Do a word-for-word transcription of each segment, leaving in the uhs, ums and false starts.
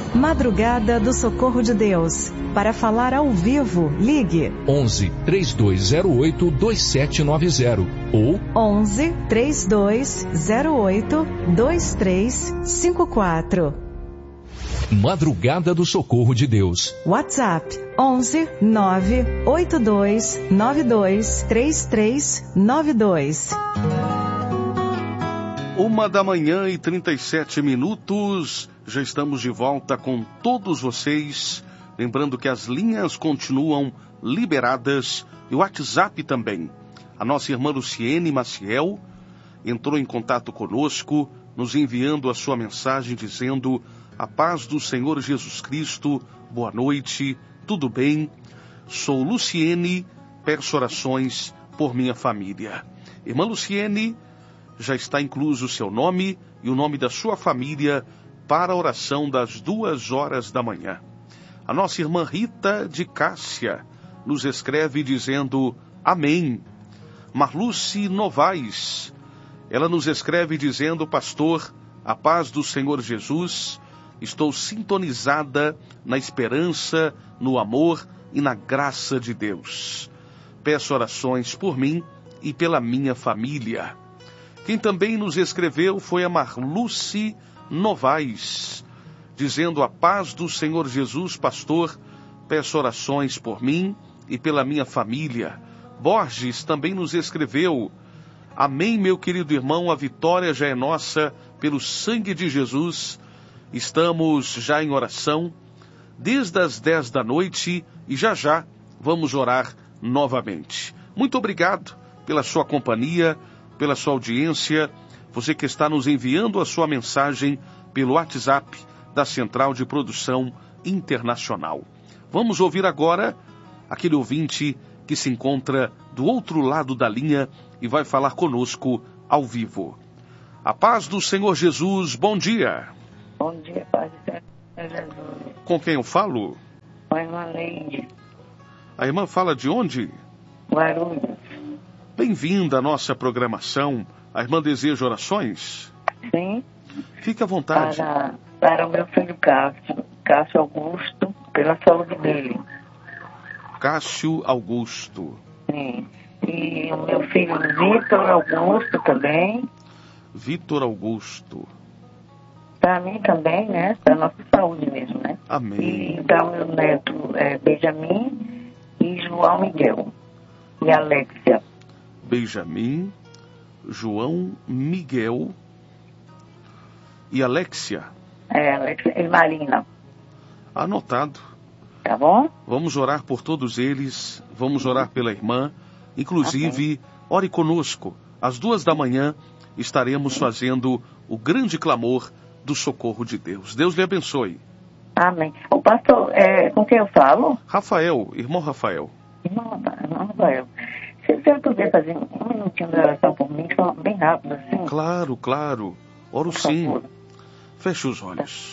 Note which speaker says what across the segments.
Speaker 1: Madrugada do Socorro de Deus. Para falar ao vivo, ligue
Speaker 2: onze, três dois zero oito, dois sete nove zero ou
Speaker 1: onze, três dois zero oito, dois três cinco quatro.
Speaker 2: Madrugada do Socorro de Deus.
Speaker 1: WhatsApp onze, nove oito dois nove dois três três nove dois.
Speaker 3: Uma da manhã e trinta e sete minutos, já estamos de volta com todos vocês. Lembrando que as linhas continuam liberadas e o WhatsApp também. A nossa irmã Luciene Maciel entrou em contato conosco, nos enviando a sua mensagem dizendo: a paz do Senhor Jesus Cristo, boa noite, tudo bem? Sou Luciene, peço orações por minha família. Irmã Luciene, já está incluso o seu nome e o nome da sua família para a oração das duas horas da manhã. A nossa irmã Rita de Cássia nos escreve dizendo amém. Marluce Novaes, ela nos escreve dizendo: pastor, a paz do Senhor Jesus, estou sintonizada na esperança, no amor e na graça de Deus. Peço orações por mim e pela minha família. Quem também nos escreveu foi a Marluce Novaes, dizendo: a paz do Senhor Jesus, pastor, peço orações por mim e pela minha família. Borges também nos escreveu: amém, meu querido irmão, a vitória já é nossa pelo sangue de Jesus. Estamos já em oração desde as dez da noite e já já vamos orar novamente. Muito obrigado pela sua companhia, pela sua audiência, você que está nos enviando a sua mensagem pelo WhatsApp da Central de Produção Internacional. Vamos ouvir agora aquele ouvinte que se encontra do outro lado da linha e vai falar conosco ao vivo. A paz do Senhor Jesus, bom dia.
Speaker 4: Bom dia, paz do Senhor Jesus.
Speaker 3: Com quem eu falo?
Speaker 4: Com a irmã Leide.
Speaker 3: A irmã fala de onde?
Speaker 4: Guarulhos.
Speaker 3: Bem-vinda à nossa programação. A irmã deseja orações?
Speaker 4: Sim.
Speaker 3: Fique à vontade.
Speaker 4: Para, para o meu filho Cássio, Cássio Augusto, pela saúde dele.
Speaker 3: Cássio Augusto.
Speaker 4: Sim. E o meu filho Vitor Augusto também.
Speaker 3: Vitor Augusto.
Speaker 4: Para mim também, né? Para a nossa saúde mesmo, né?
Speaker 3: Amém.
Speaker 4: E para o meu neto é, Benjamin e João Miguel. E Alexia.
Speaker 3: Benjamin, João Miguel e Alexia.
Speaker 4: É, Alexia e Marina.
Speaker 3: Anotado.
Speaker 4: Tá bom?
Speaker 3: Vamos orar por todos eles, vamos orar pela irmã. Inclusive, okay. Ore conosco. Às duas da manhã estaremos Sim. fazendo o grande clamor do socorro de Deus. Deus lhe abençoe.
Speaker 4: Amém. O pastor, é, com quem eu falo?
Speaker 3: Rafael, irmão Rafael.
Speaker 4: Irmão, irmão Rafael. Se você puder fazer um minutinho de oração por mim, bem rápido assim.
Speaker 3: Claro, claro. Oro sim. Feche os olhos.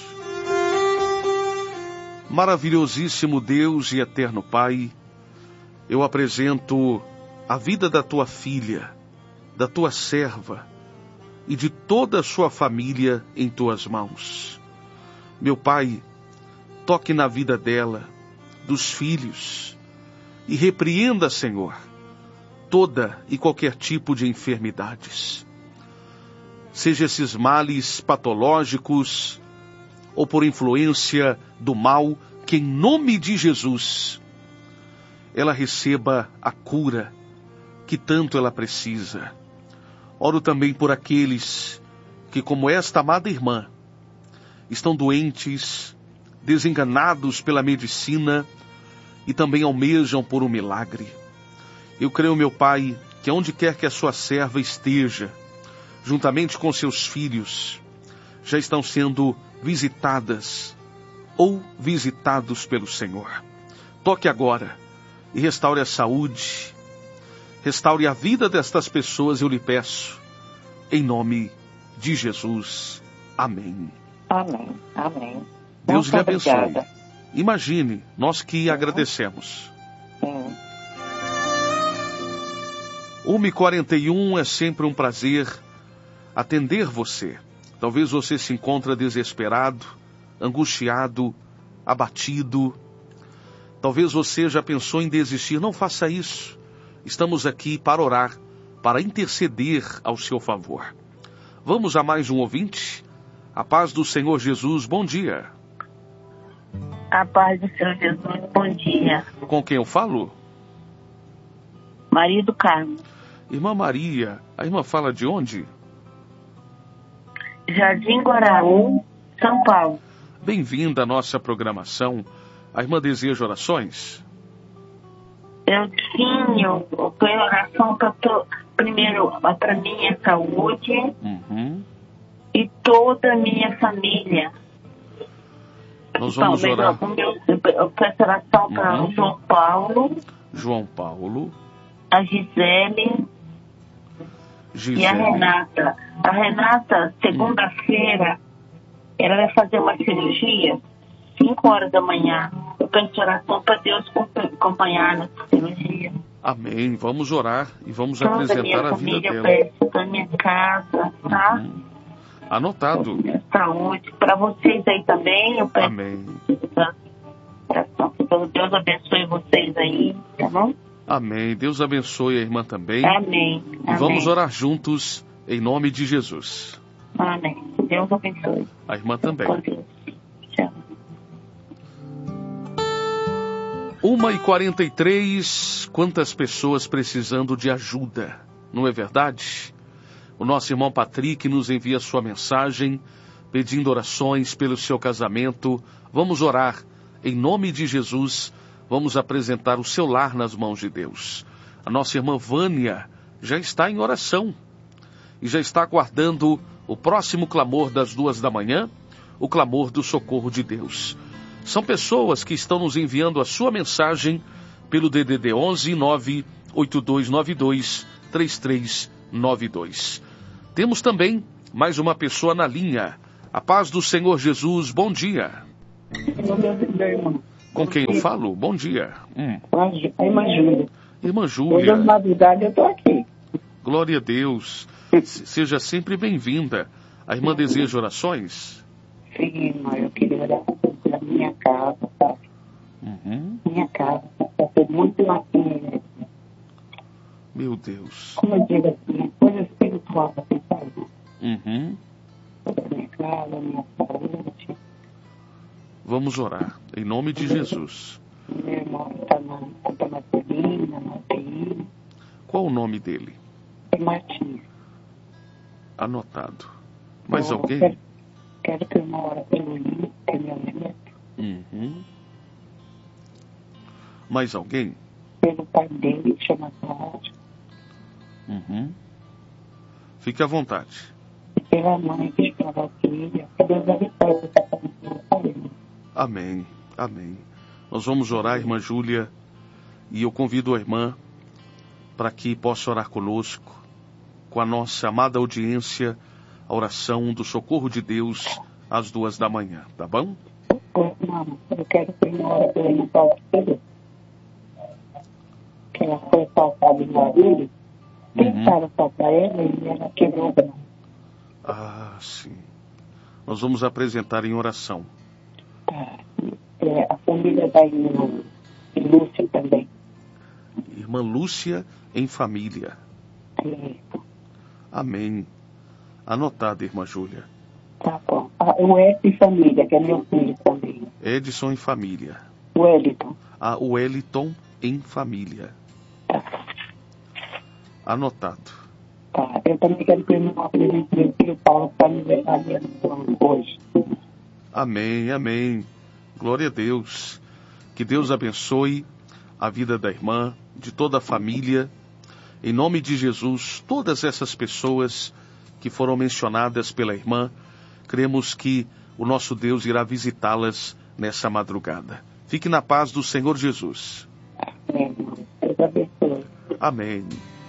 Speaker 3: Maravilhosíssimo Deus e eterno Pai, eu apresento a vida da tua filha, da tua serva e de toda a sua família em tuas mãos. Meu Pai, toque na vida dela, dos filhos, e repreenda, Senhor, toda e qualquer tipo de enfermidades. Seja esses males patológicos ou por influência do mal, que em nome de Jesus ela receba a cura que tanto ela precisa. Oro também por aqueles que, como esta amada irmã, estão doentes, desenganados pela medicina e também almejam por um milagre. Eu creio, meu Pai, que onde quer que a sua serva esteja, juntamente com seus filhos, já estão sendo visitadas ou visitados pelo Senhor. Toque agora e restaure a saúde, restaure a vida destas pessoas, eu lhe peço, em nome de Jesus. Amém.
Speaker 4: Amém. Amém.
Speaker 3: Deus
Speaker 4: Muito
Speaker 3: lhe abençoe.
Speaker 4: Obrigada.
Speaker 3: Imagine, nós que agradecemos.
Speaker 4: Sim.
Speaker 3: uma e quarenta e um é sempre um prazer atender você. Talvez você se encontre desesperado, angustiado, abatido. Talvez você já pensou em desistir. Não faça isso. Estamos aqui para orar, para interceder ao seu favor. Vamos a mais um ouvinte? A paz do Senhor Jesus, bom dia.
Speaker 5: A paz do Senhor Jesus, bom dia.
Speaker 3: Com quem eu falo?
Speaker 5: Maria do Carmo.
Speaker 3: Irmã Maria, a irmã fala de onde?
Speaker 5: Jardim Guaraú, São Paulo.
Speaker 3: Bem-vinda à nossa programação. A irmã deseja orações?
Speaker 5: Eu sim, eu, eu tenho oração para to... primeiro para minha saúde
Speaker 3: uhum.
Speaker 5: e toda a minha família.
Speaker 3: Nós vamos
Speaker 5: então,
Speaker 3: orar.
Speaker 5: Meu, eu peço oração para
Speaker 3: uhum.
Speaker 5: o João Paulo.
Speaker 3: João Paulo.
Speaker 5: A Gisele.
Speaker 3: Gisele.
Speaker 5: E a Renata. A Renata, segunda-feira, ela vai fazer uma cirurgia, cinco horas da manhã. Eu peço oração para Deus acompanhar nessa cirurgia.
Speaker 3: Amém. Vamos orar e vamos
Speaker 5: toda
Speaker 3: apresentar
Speaker 5: a,
Speaker 3: a vida
Speaker 5: família,
Speaker 3: dela.
Speaker 5: Eu peço da minha casa, tá?
Speaker 3: Uhum. Anotado.
Speaker 5: Minha saúde. Para vocês aí também, eu peço.
Speaker 3: Amém.
Speaker 5: Oração. Deus abençoe vocês aí, tá bom?
Speaker 3: Amém. Deus abençoe a irmã também.
Speaker 5: Amém.
Speaker 3: E vamos orar juntos em nome de Jesus.
Speaker 5: Amém. Deus abençoe.
Speaker 3: A irmã também.
Speaker 5: Tchau.
Speaker 3: Uma e quarenta e três, quantas pessoas precisando de ajuda, não é verdade? O nosso irmão Patrick nos envia sua mensagem, pedindo orações pelo seu casamento. Vamos orar em nome de Jesus. Vamos apresentar o seu lar nas mãos de Deus. A nossa irmã Vânia já está em oração e já está aguardando o próximo clamor das duas da manhã, o clamor do socorro de Deus. São pessoas que estão nos enviando a sua mensagem pelo D D D onze nove oito dois nove dois três três nove dois. Temos também mais uma pessoa na linha. A paz do Senhor Jesus, bom dia. Com quem eu falo? Bom dia. Hum.
Speaker 6: A irmã Júlia.
Speaker 3: Irmã Júlia.
Speaker 6: Hoje, na madrugada, eu estou aqui.
Speaker 3: Glória a Deus. Seja sempre bem-vinda. A irmã deseja orações?
Speaker 6: Sim, irmã, eu queria orar pela minha casa, tá?
Speaker 3: Uhum.
Speaker 6: Minha casa, está ser muito latina.
Speaker 3: Meu Deus.
Speaker 6: Como eu digo assim, coisa espiritual, assim, sabe?
Speaker 3: Uhum.
Speaker 6: Toda a minha casa, a minha saúde.
Speaker 3: Vamos orar, em nome de Jesus.
Speaker 6: Meu irmão está na Santa Marcelina, na U T I.
Speaker 3: Qual o nome dele?
Speaker 6: É Martins.
Speaker 3: Anotado. Mais
Speaker 6: eu
Speaker 3: alguém?
Speaker 6: Quero, quero que uma hora pelo livro, que é meu neto.
Speaker 3: Uhum. Mais alguém?
Speaker 6: Pelo pai dele, que chama Cláudio.
Speaker 3: Uhum. Fique à vontade.
Speaker 6: E pela mãe, que chama Valquíria. Que Deus abençoe essa família.
Speaker 3: Amém, amém. Nós vamos orar, irmã Júlia, e eu convido a irmã para que possa orar conosco, com a nossa amada audiência, a oração do socorro de Deus às duas da manhã, tá bom?
Speaker 6: Não, eu quero que uma hora pela minha Valquíria, que ela foi assaltada em Guarulhos, tentaram assaltar ela e ela quebrou o braço.
Speaker 3: Ah, sim. Nós vamos apresentar em oração.
Speaker 6: É, a família da irmã Lúcia também.
Speaker 3: Irmã Lúcia em família.
Speaker 6: É.
Speaker 3: Amém. Anotada, irmã Júlia.
Speaker 6: Tá bom. Ah, o Edson em família, que é meu filho também.
Speaker 3: Edson em família.
Speaker 6: O Wellington.
Speaker 3: Ah, o Wellington em família.
Speaker 6: Tá.
Speaker 3: Anotado.
Speaker 6: Tá. Eu também quero que o irmão apresente meu filho Paulo para aniversariando hoje.
Speaker 3: Amém, amém. Glória a Deus. Que Deus abençoe a vida da irmã, de toda a família. Em nome de Jesus, todas essas pessoas que foram mencionadas pela irmã, cremos que o nosso Deus irá visitá-las nessa madrugada. Fique na paz do Senhor Jesus.
Speaker 6: Amém. Deus abençoe.
Speaker 3: Amém.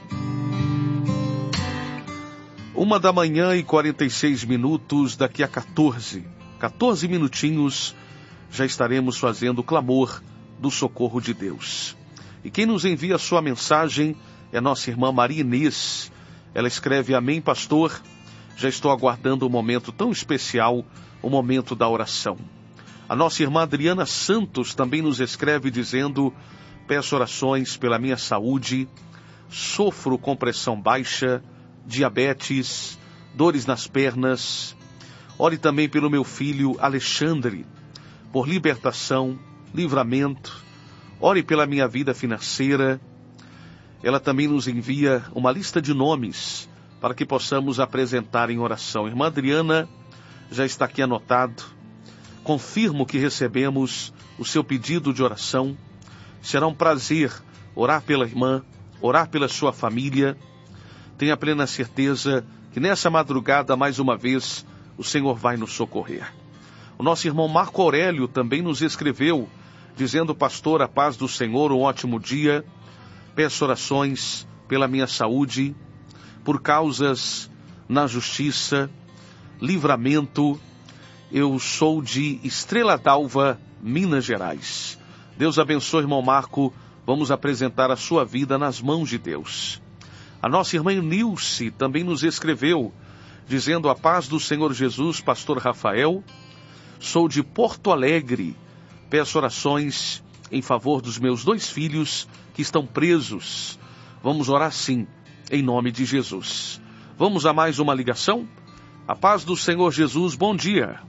Speaker 3: Uma da manhã e quarenta e seis minutos, daqui a quatorze, quatorze minutinhos, já estaremos fazendo o clamor do socorro de Deus. E quem nos envia a sua mensagem é nossa irmã Maria Inês. Ela escreve: Amém, pastor. Já estou aguardando um momento tão especial, o momento da oração. A nossa irmã Adriana Santos também nos escreve dizendo: peço orações pela minha saúde, sofro com pressão baixa, diabetes, dores nas pernas. Ore também pelo meu filho Alexandre, por libertação, livramento. Ore pela minha vida financeira. Ela também nos envia uma lista de nomes para que possamos apresentar em oração. Irmã Adriana, já está aqui anotado. Confirmo que recebemos o seu pedido de oração. Será um prazer orar pela irmã, orar pela sua família. Tenha plena certeza que nessa madrugada, mais uma vez, o Senhor vai nos socorrer. O nosso irmão Marco Aurélio também nos escreveu, dizendo: pastor, a paz do Senhor, um ótimo dia. Peço orações pela minha saúde, por causas na justiça, livramento. Eu sou de Estrela d'Alva, Minas Gerais. Deus abençoe, irmão Marco. Vamos apresentar a sua vida nas mãos de Deus. A nossa irmã Nilce também nos escreveu, dizendo: a paz do Senhor Jesus, pastor Rafael. Sou de Porto Alegre. Peço orações em favor dos meus dois filhos que estão presos. Vamos orar sim, em nome de Jesus. Vamos a mais uma ligação? A paz do Senhor Jesus, bom dia.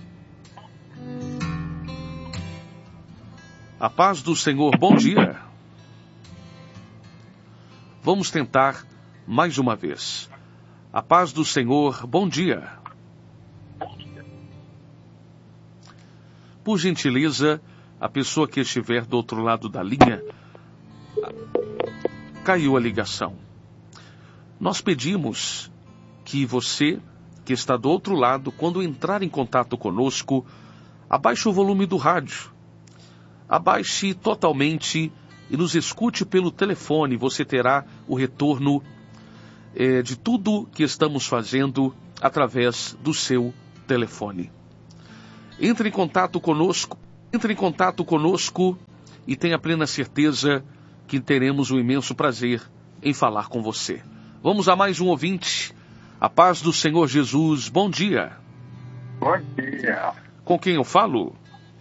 Speaker 3: A paz do Senhor, bom dia. Vamos tentar mais uma vez. A paz do Senhor, bom dia. Por gentileza, a pessoa que estiver do outro lado da linha, caiu a ligação. Nós pedimos que você, que está do outro lado, quando entrar em contato conosco, abaixe o volume do rádio. Abaixe totalmente e nos escute pelo telefone. Você terá o retorno eh, de tudo que estamos fazendo através do seu telefone. Entre em contato conosco, entre em contato conosco e tenha plena certeza que teremos um imenso prazer em falar com você. Vamos a mais um ouvinte. A paz do Senhor Jesus, bom dia.
Speaker 7: Bom dia.
Speaker 3: Com quem eu falo?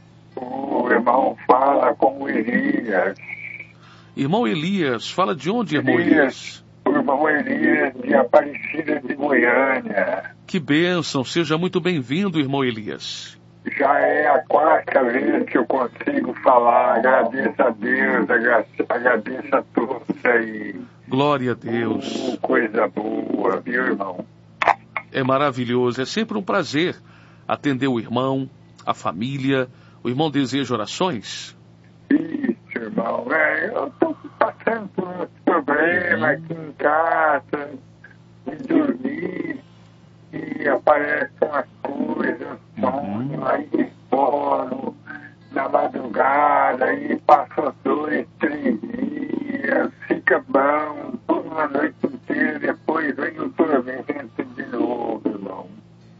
Speaker 7: O irmão fala com o Elias.
Speaker 3: Irmão Elias, fala de onde, irmão Elias?
Speaker 7: Elias? O irmão Elias de Aparecida de Goiânia.
Speaker 3: Que bênção, seja muito bem-vindo, irmão Elias.
Speaker 7: Já é a quarta vez que eu consigo falar. Agradeço a Deus, agradeço a todos aí.
Speaker 3: Glória a Deus.
Speaker 7: Oh, coisa boa, viu, irmão?
Speaker 3: É maravilhoso, é sempre um prazer atender o irmão, a família. O irmão deseja orações?
Speaker 7: Isso, irmão. É, eu estou passando por um problema aqui em casa, de dormir, e aparecem umas coisas, sonho, aí exploro na madrugada, e passam dois, três dias, fica bom, toda uma noite inteira, depois vem o tormento de novo, irmão.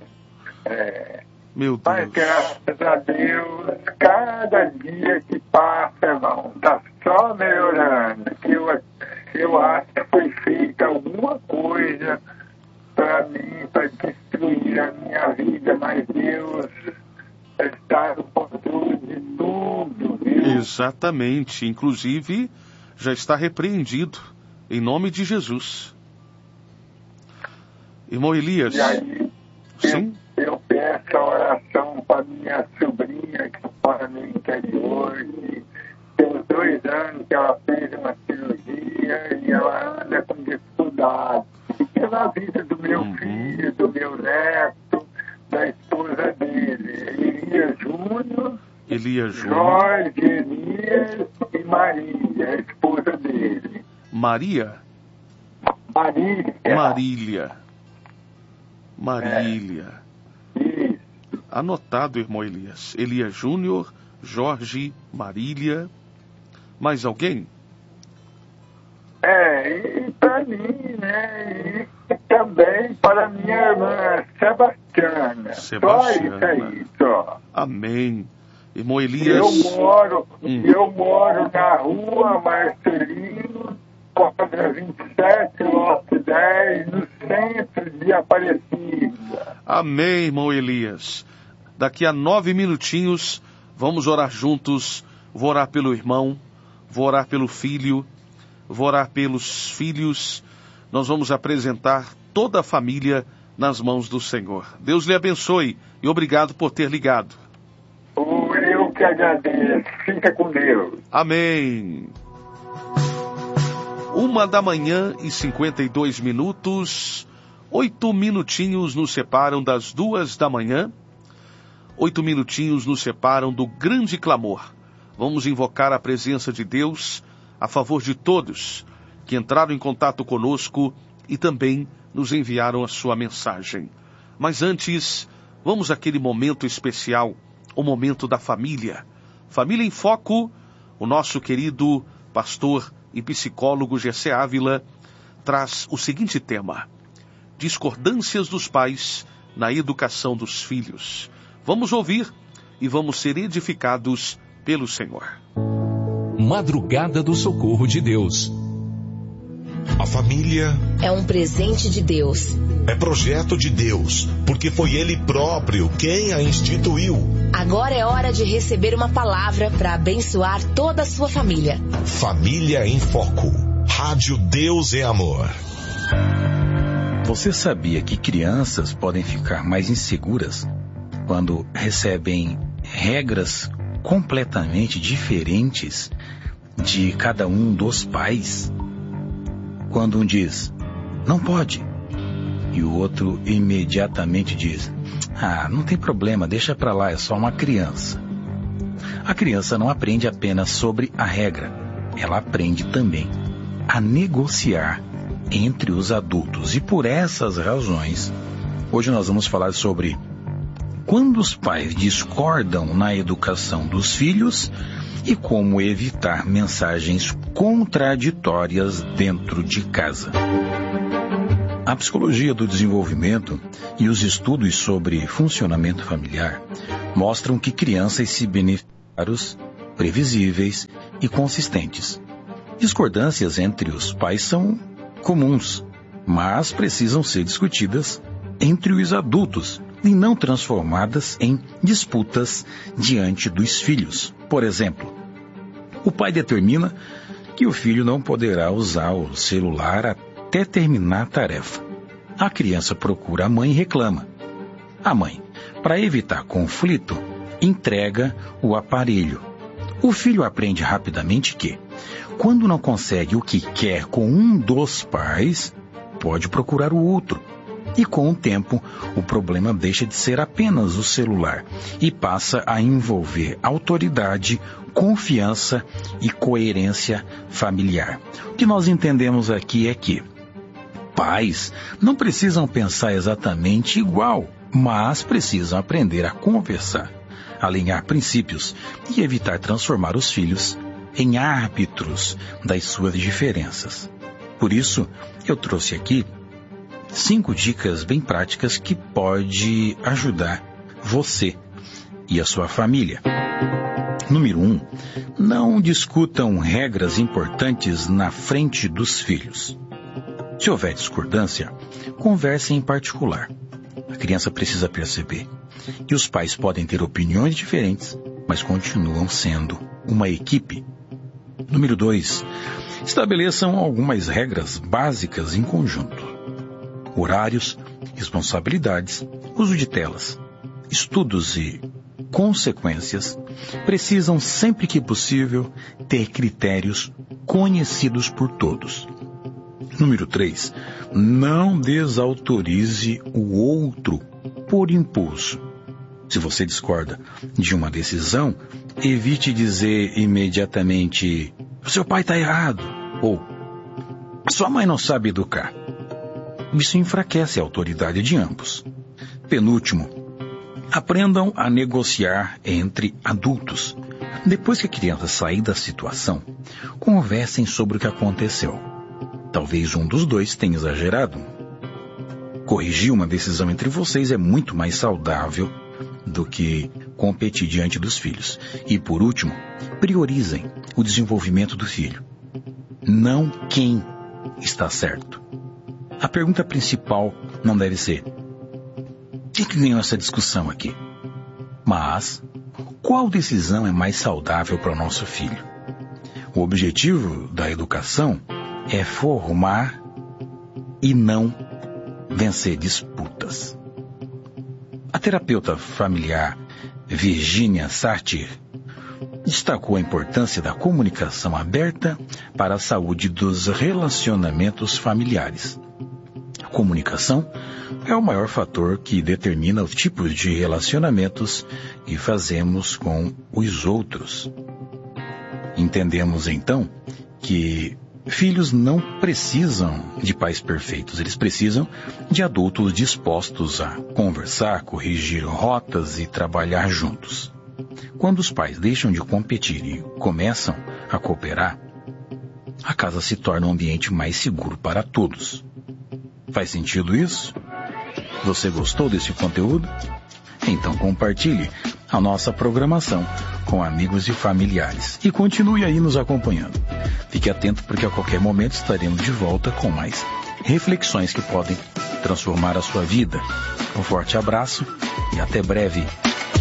Speaker 7: É...
Speaker 3: Meu Deus.
Speaker 7: Mas graças a Deus, cada dia que passa, irmão, está só melhorando. Eu, eu acho que foi feita alguma coisa para mim, para destruir a minha vida, mas Deus está no controle de tudo, viu?
Speaker 3: Exatamente. Inclusive, já está repreendido, em nome de Jesus. Irmão Elias.
Speaker 7: E aí,
Speaker 3: sim?
Speaker 7: Eu, eu peço a oração para minha sobrinha que mora no interior, que tem uns dois anos que ela fez uma cirurgia e ela anda com dificuldade. E pela vida do meu
Speaker 3: uhum.
Speaker 7: filho, do meu neto, da esposa dele, Elias Júnior,
Speaker 3: Elias Júnior,
Speaker 7: Jorge, Elias e Marília, a esposa dele.
Speaker 3: Maria?
Speaker 7: Marília.
Speaker 3: Marília. Marília.
Speaker 7: É. Isso.
Speaker 3: Anotado, irmão Elias. Elias Júnior, Jorge, Marília. Mais alguém?
Speaker 7: É, e para mim, né? E também para minha irmã Sebastiana.
Speaker 3: Sebastiana.
Speaker 7: Só isso aí, só.
Speaker 3: Amém. Irmão Elias.
Speaker 7: Eu moro,
Speaker 3: hum.
Speaker 7: eu moro na rua Marcelino, quadra vinte e sete, lote dez, no centro de Aparecida.
Speaker 3: Amém, irmão Elias. Daqui a nove minutinhos Vamos orar juntos. Vou orar pelo irmão, vou orar pelo filho, vou orar pelos filhos. Nós vamos apresentar toda a família nas mãos do Senhor. Deus lhe abençoe e obrigado por ter ligado.
Speaker 7: Eu que agradeço. Fica com Deus.
Speaker 3: Amém. Uma da manhã e cinquenta e dois minutos. Oito minutinhos nos separam das duas da manhã. Oito minutinhos nos separam do grande clamor. Vamos invocar a presença de Deus a favor de todos que entraram em contato conosco e também nos enviaram a sua mensagem. Mas antes, vamos àquele momento especial, o momento da família. Família em Foco, o nosso querido pastor e psicólogo Gessé Ávila traz o seguinte tema: discordâncias dos pais na educação dos filhos. Vamos ouvir e vamos ser edificados pelo Senhor.
Speaker 2: Madrugada do Socorro de Deus.
Speaker 8: A família
Speaker 9: é um presente de Deus.
Speaker 8: É projeto de Deus, porque foi Ele próprio quem a instituiu.
Speaker 9: Agora é hora de receber uma palavra para abençoar toda a sua família.
Speaker 8: Família em Foco. Rádio Deus é Amor.
Speaker 10: Você sabia que crianças podem ficar mais inseguras quando recebem regras completamente diferentes de cada um dos pais? Quando um diz, não pode, e o outro imediatamente diz, ah, não tem problema, deixa pra lá, é só uma criança. A criança não aprende apenas sobre a regra, ela aprende também a negociar entre os adultos. E por essas razões, hoje nós vamos falar sobre quando os pais discordam na educação dos filhos e como evitar mensagens contraditórias dentro de casa. A psicologia do desenvolvimento e os estudos sobre funcionamento familiar mostram que crianças se beneficiam previsíveis e consistentes. Discordâncias entre os pais são comuns, mas precisam ser discutidas entre os adultos e não transformadas em disputas diante dos filhos. Por exemplo, o pai determina que o filho não poderá usar o celular até terminar a tarefa. A criança procura a mãe e reclama. A mãe, para evitar conflito, entrega o aparelho. O filho aprende rapidamente que, quando não consegue o que quer com um dos pais, pode procurar o outro. E com o tempo, o problema deixa de ser apenas o celular e passa a envolver autoridade, confiança e coerência familiar. O que nós entendemos aqui é que pais não precisam pensar exatamente igual, mas precisam aprender a conversar, alinhar princípios e evitar transformar os filhos em árbitros das suas diferenças. Por isso, eu trouxe aqui cinco dicas bem práticas que pode ajudar você e a sua família. Número um, não discutam regras importantes na frente dos filhos. Se houver discordância, conversem em particular. A criança precisa perceber que os pais podem ter opiniões diferentes, mas continuam sendo uma equipe. Número dois, estabeleçam algumas regras básicas em conjunto. Horários, responsabilidades, uso de telas, estudos e consequências precisam, sempre que possível, ter critérios conhecidos por todos. Número três, não desautorize o outro por impulso. Se você discorda de uma decisão, evite dizer imediatamente, seu pai está errado, ou sua mãe não sabe educar. Isso enfraquece a autoridade de ambos. Penúltimo, aprendam a negociar entre adultos. Depois que a criança sair da situação, conversem sobre o que aconteceu. Talvez um dos dois tenha exagerado. Corrigir uma decisão entre vocês é muito mais saudável do que competir diante dos filhos. E por último, priorizem o desenvolvimento do filho, não quem está certo. A pergunta principal não deve ser: quem que ganhou essa discussão aqui? Mas, qual decisão é mais saudável para o nosso filho? O objetivo da educação é formar e não vencer disputas. A terapeuta familiar Virginia Satir destacou a importância da comunicação aberta para a saúde dos relacionamentos familiares. A comunicação é o maior fator que determina os tipos de relacionamentos que fazemos com os outros. Entendemos, então, que filhos não precisam de pais perfeitos, eles precisam de adultos dispostos a conversar, corrigir rotas e trabalhar juntos. Quando os pais deixam de competir e começam a cooperar, a casa se torna um ambiente mais seguro para todos. Faz sentido isso? Você gostou desse conteúdo? Então compartilhe a nossa programação com amigos e familiares e continue aí nos acompanhando. Fique atento porque a qualquer momento estaremos de volta com mais reflexões que podem transformar a sua vida. Um forte abraço e até breve.